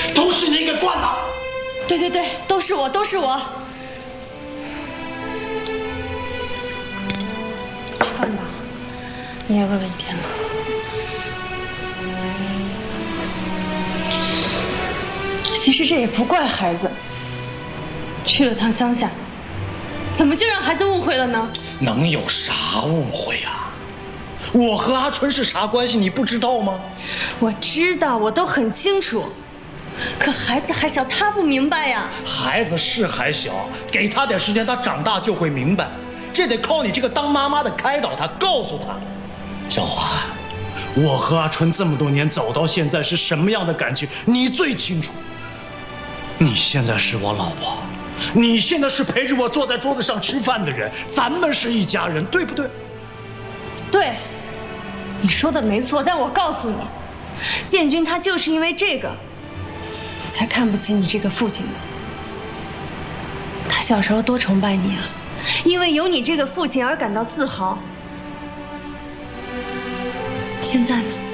都是你给惯的。 对对对，都是我，都是我。吃饭吧，你也饿了一天了。其实这也不怪孩子，去了趟乡下，怎么就让孩子误会了呢？ 能有啥误会呀？我和阿春是啥关系，你不知道吗？ 我知道，我都很清楚。可孩子还小，他不明白呀。 孩子是还小，给他点时间，他长大就会明白。这得靠你这个当妈妈的开导他，告诉他。小华，我和阿春这么多年走到现在是什么样的感情，你最清楚。你现在是我老婆，你现在是陪着我坐在桌子上吃饭的人，咱们是一家人，对不对？ 对，你说的没错。但我告诉你，建军他就是因为这个，才看不起你这个父亲的。他小时候多崇拜你啊，因为有你这个父亲而感到自豪。现在呢？